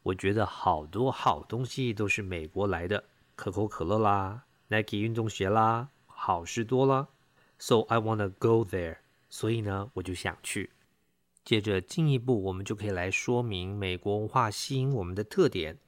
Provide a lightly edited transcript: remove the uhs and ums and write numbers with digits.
我觉得好多好东西都是美国来的，可口可乐啦， Nike 运动鞋啦，好事多啦。So I wanna go there. 所以呢，我就想去。接着进一步，我们就可以来说明美国文化吸引我们的特点，